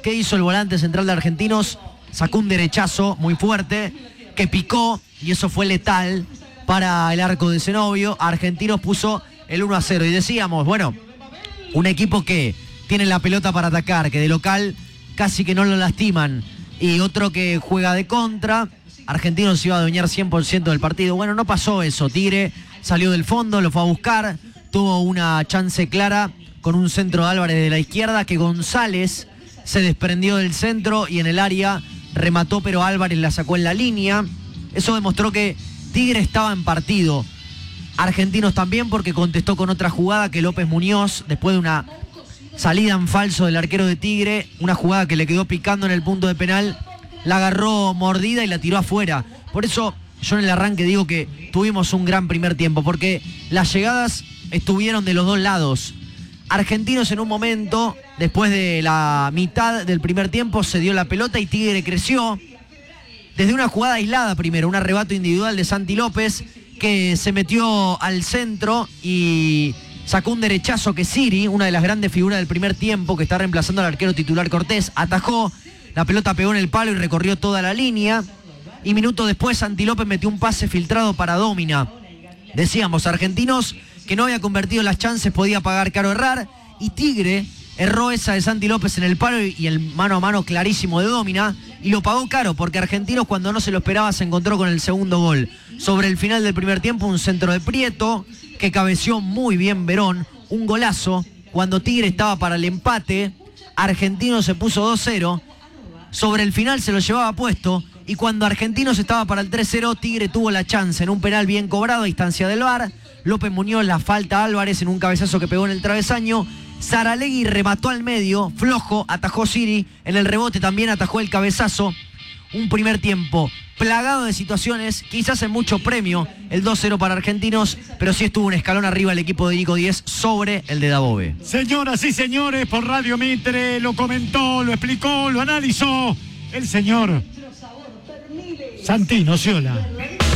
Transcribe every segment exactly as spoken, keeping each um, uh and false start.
¿Qué hizo el volante central de Argentinos? Sacó un derechazo muy fuerte que picó y eso fue letal para el arco de Zenobio. Argentinos puso el uno a cero. Y decíamos, bueno, un equipo que tiene la pelota para atacar, que de local casi que no lo lastiman, y otro que juega de contra. Argentinos iba a adueñar cien por ciento del partido. Bueno, no pasó eso. Tigre salió del fondo, lo fue a buscar, tuvo una chance clara con un centro de Álvarez de la izquierda, que González se desprendió del centro y en el área remató, pero Álvarez la sacó en la línea. Eso demostró que Tigre estaba en partido. Argentinos también, porque contestó con otra jugada que López Muñoz, después de una salida en falso del arquero de Tigre, una jugada que le quedó picando en el punto de penal, la agarró mordida y la tiró afuera. Por eso yo en el arranque digo que tuvimos un gran primer tiempo, porque las llegadas estuvieron de los dos lados. Argentinos en un momento, después de la mitad del primer tiempo, se dio la pelota y Tigre creció desde una jugada aislada primero, un arrebato individual de Santi López, que se metió al centro y sacó un derechazo que Siri, una de las grandes figuras del primer tiempo, que está reemplazando al arquero titular Cortés, atajó. La pelota pegó en el palo y recorrió toda la línea. Y minutos después Santi López metió un pase filtrado para Dómina. Decíamos, Argentinos, que no había convertido las chances, podía pagar caro errar. Y Tigre erró esa de Santi López en el palo y el mano a mano clarísimo de Dómina. Y lo pagó caro, porque Argentinos, cuando no se lo esperaba, se encontró con el segundo gol. Sobre el final del primer tiempo, un centro de Prieto, que cabeció muy bien Verón. Un golazo. Cuando Tigre estaba para el empate, Argentinos se puso dos cero. Sobre el final se lo llevaba puesto, y cuando Argentinos estaba para el tres cero, Tigre tuvo la chance en un penal bien cobrado a instancia del V A R. López Muñoz la falta a Álvarez en un cabezazo que pegó en el travesaño. Saralegui remató al medio, flojo, atajó Siri, en el rebote también atajó el cabezazo. Un primer tiempo plagado de situaciones, quizás en mucho premio el dos cero para Argentinos, pero sí estuvo un escalón arriba el equipo de Nico Díez sobre el de Dabove. Señoras y señores, por Radio Mitre lo comentó, lo explicó, lo analizó el señor Santino Ciola.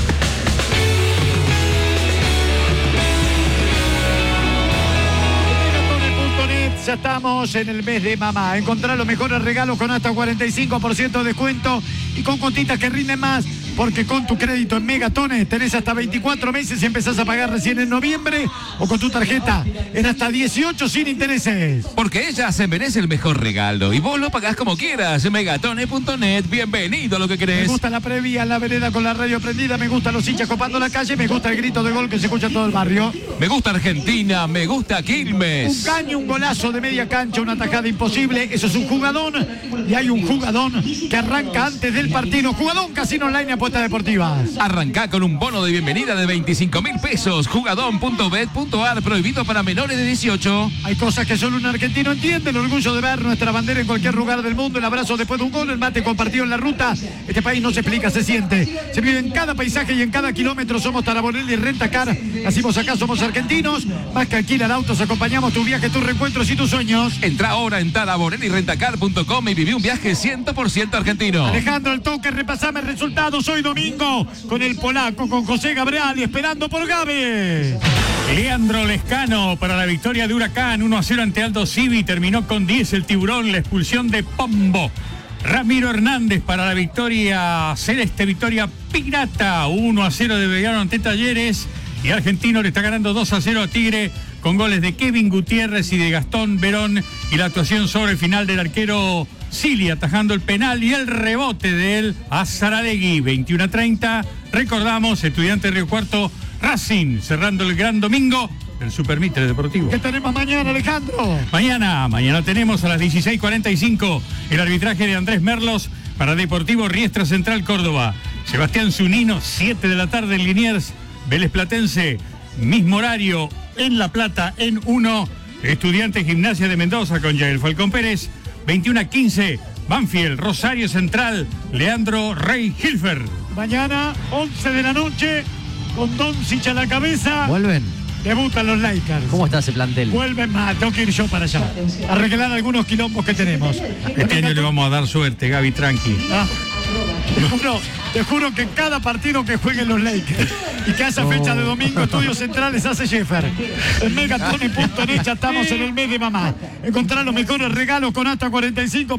Ya estamos en el mes de mamá. Encontrar los mejores regalos con hasta cuarenta y cinco por ciento de descuento y con cuotitas que rinden más, porque con tu crédito en Megatones tenés hasta veinticuatro meses y empezás a pagar recién en noviembre, o con tu tarjeta en hasta dieciocho sin intereses. Porque ella se merece el mejor regalo y vos lo pagás como quieras. Megatones punto net, bienvenido a lo que querés. Me gusta la previa en la vereda con la radio prendida, me gustan los hinchas copando la calle, me gusta el grito de gol que se escucha en todo el barrio. Me gusta Argentina, me gusta Quilmes. Un caño, un golazo de media cancha, una tajada imposible, eso es un jugadón, y hay un jugadón que arranca antes del partido. Jugadón Casino Online, apuestas deportivas. Arrancá con un bono de bienvenida de veinticinco mil pesos. Jugadón punto bet punto ar, prohibido para menores de dieciocho. Hay cosas que solo un argentino entiende: el orgullo de ver nuestra bandera en cualquier lugar del mundo, el abrazo después de un gol, el mate compartido en la ruta. Este país no se explica, se siente, se vive en cada paisaje y en cada kilómetro. Somos Taraborelli Rentacar, nacimos acá, somos argentinos. Más que alquilar autos, acompañamos tu viaje, tus reencuentros y tus sueños. Entra ahora en taraborelli rentacar punto com y viví un viaje cien por ciento argentino. Alejandro, el toque, repasame resultados hoy domingo con el polaco, con José Gabriel y esperando por Gabe. Leandro Lescano para la victoria de Huracán, uno a cero ante Aldo Civi, terminó con diez el Tiburón, la expulsión de Pombo. Ramiro Hernández para la victoria celeste, victoria pirata, uno a cero de Belgrano ante Talleres, y Argentino le está ganando dos a cero a Tigre, con goles de Kevin Gutiérrez y de Gastón Verón, y la actuación sobre el final del arquero Sili atajando el penal y el rebote de él a Saralegui. Veintiuno a treinta, recordamos, Estudiantes Río Cuarto, Racing, cerrando el gran domingo del Super Mitre Deportivo. ¿Qué tenemos mañana, Alejandro? Mañana, mañana tenemos a las dieciséis cuarenta y cinco el arbitraje de Andrés Merlos para Deportivo Riestra Central Córdoba. Sebastián Zunino, siete de la tarde en Liniers, Vélez Platense, mismo horario en La Plata, en uno, Estudiantes Gimnasia de Mendoza con Yael Falcón Pérez, veintiuno a quince, Banfield, Rosario Central, Leandro Rey Hilfer. Mañana, once de la noche, con Doncic a la cabeza. ¿Vuelven? Debutan los Lakers. ¿Cómo está ese plantel? Vuelven más, tengo que ir yo para allá, a arreglar algunos quilombos que tenemos. Este año le vamos a dar suerte, Gaby, tranqui. Ah, te juro, te juro que cada partido que jueguen los Lakers y que haya fecha de domingo, Estudios Centrales hace Sheffer. En Megatones punto net ya estamos en el mes de mamá. Encontrar los mejores regalos con hasta cuarenta y cinco